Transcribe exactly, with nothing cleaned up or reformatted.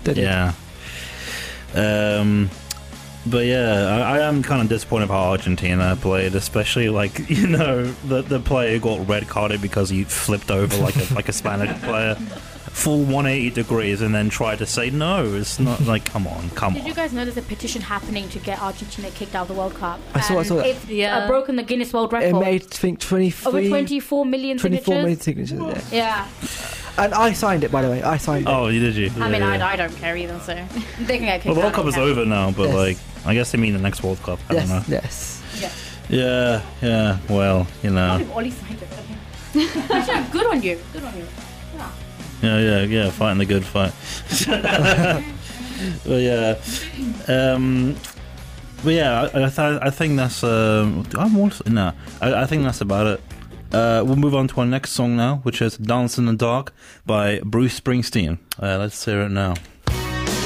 They did. Yeah. Um, but yeah, I, I am kind of disappointed how Argentina played, especially like you know the the player who got red carded because he flipped over like a like a Spanish player, full one hundred eighty degrees, and then tried to say no. It's not like come on, come Did on. you guys know there's a petition happening to get Argentina kicked out of the World Cup? I saw- I And saw that. It's Yeah. uh, broken the Guinness World It Record. made, I think, twenty-three... Over twenty-four million twenty-four million signatures. signatures, yeah. Yeah. And I signed it, by the way. I signed it. Oh, did you? I mean, Yeah, I, yeah. I don't care either, so they can get kicked Well, the World out. Cup is yeah. over now, but Yes. like I guess they mean the next World Cup. I yes, don't know. yes. Yeah, yeah. Well, you know. Ollie signed it. Actually, good on you. Good on you. Yeah, yeah, yeah. Fighting the good fight. But yeah, um, but yeah, I, I, th- I think that's. Um, I'm also no. I, I think that's about it. Uh, we'll move on to our next song now, which is "Dance in the Dark" by Bruce Springsteen. Uh, let's hear it now.